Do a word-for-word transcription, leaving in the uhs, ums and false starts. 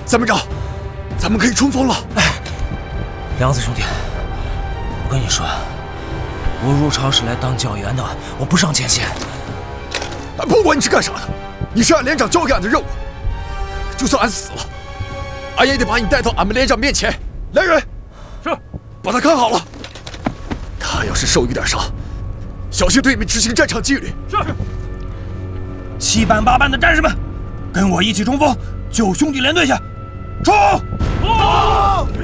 参谋长，咱们可以冲锋了。 哎，梁子兄弟，我跟你说，我入朝是来当教员的，我不上前线。 不管你是干啥的，你是俺连长交给俺的任务。就算俺死了，俺也得把你带到俺们连长面前。来人， 是， 把他看好了。他要是受一点伤，小心对你们执行战场纪律。 是。七班八班的战士们，跟我一起冲锋，救兄弟连队去！冲！冲！